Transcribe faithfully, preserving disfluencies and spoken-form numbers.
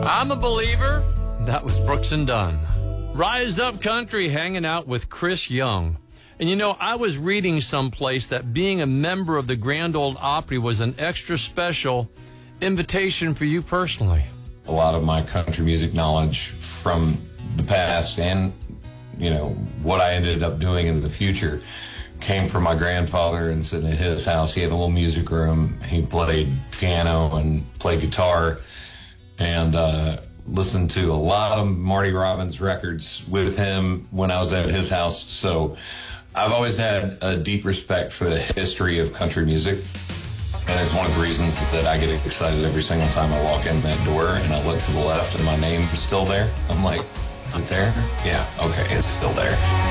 I'm a believer. That was Brooks and Dunn. Rise Up Country, hanging out with Chris Young. And you know, I was reading someplace that being a member of the Grand Ole Opry was an extra special invitation for you personally. A lot of my country music knowledge from the past and, you know, what I ended up doing in the future came from my grandfather and sitting at his house. He had a little music room. He played piano and played guitar and uh, listened to a lot of Marty Robbins records with him when I was at his house. So I've always had a deep respect for the history of country music. And it's one of the reasons that I get excited every single time I walk in that door and I look to the left and my name is still there. I'm like, is it there? Yeah, okay, it's still there.